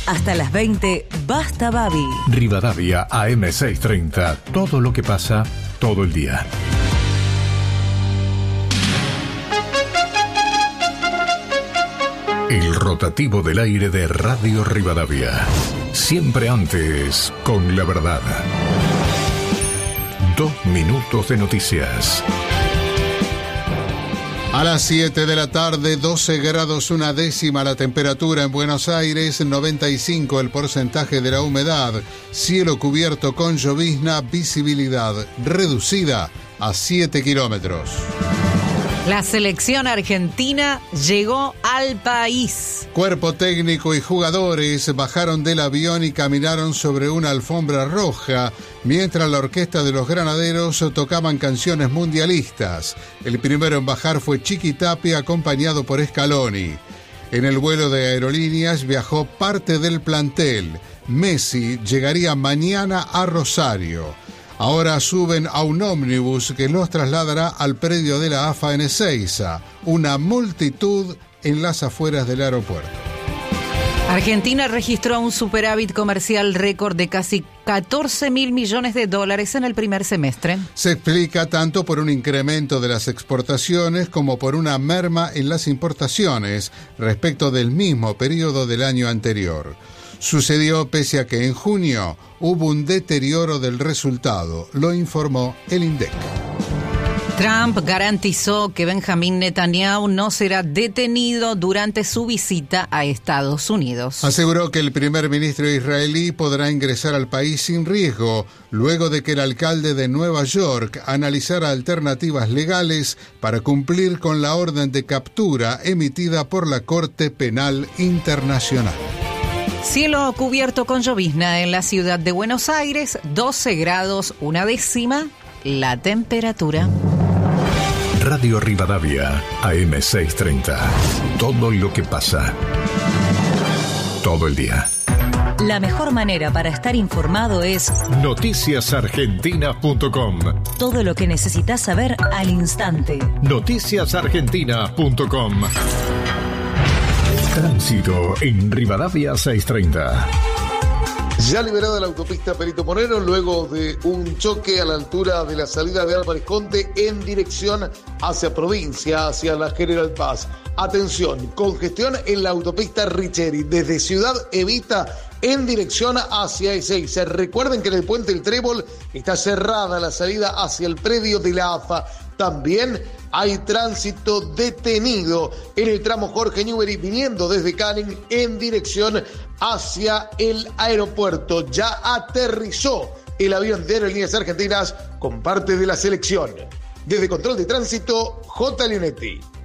Hasta las 20, Basta Babi. Rivadavia AM630. Todo lo que pasa, todo el día. El rotativo del aire de Radio Rivadavia. Siempre antes, con la verdad. 2 minutos de noticias. A las 7 de la tarde, 12 grados 1/10 la temperatura en Buenos Aires, 95 el porcentaje de la humedad, cielo cubierto con llovizna, visibilidad reducida a 7 kilómetros. La selección argentina llegó al país. Cuerpo técnico y jugadores bajaron del avión y caminaron sobre una alfombra roja, mientras la orquesta de los Granaderos tocaban canciones mundialistas. El primero en bajar fue Chiqui Tapia, acompañado por Scaloni. En el vuelo de aerolíneas viajó parte del plantel. Messi llegaría mañana a Rosario. Ahora suben a un ómnibus que los trasladará al predio de la AFA en Ezeiza. Una multitud en las afueras del aeropuerto. Argentina registró un superávit comercial récord de casi 14.000 millones de dólares en el primer semestre. Se explica tanto por un incremento de las exportaciones como por una merma en las importaciones respecto del mismo periodo del año anterior. Sucedió pese a que en junio hubo un deterioro del resultado, lo informó el INDEC. Trump garantizó que Benjamín Netanyahu no será detenido durante su visita a Estados Unidos. Aseguró que el primer ministro israelí podrá ingresar al país sin riesgo, luego de que el alcalde de Nueva York analizara alternativas legales para cumplir con la orden de captura emitida por la Corte Penal Internacional. Cielo cubierto con llovizna en la ciudad de Buenos Aires, 12 grados 1/10 la temperatura. Radio Rivadavia, AM630. Todo lo que pasa, todo el día. La mejor manera para estar informado es noticiasargentina.com. todo lo que necesitas saber al instante. Noticiasargentina.com. Tránsito en Rivadavia 630. Ya liberada la autopista Perito Moreno luego de un choque a la altura de la salida de Álvarez Conte en dirección hacia provincia, hacia la General Paz. Atención, congestión en la autopista Richeri desde Ciudad Evita en dirección hacia Ezeiza. Recuerden que en el puente El Trébol está cerrada la salida hacia el predio de la AFA. También hay tránsito detenido en el tramo Jorge Newbery viniendo desde Canning en dirección hacia el aeropuerto. Ya aterrizó el avión de Aerolíneas Argentinas con parte de la selección. Desde Control de Tránsito, J. Leonetti.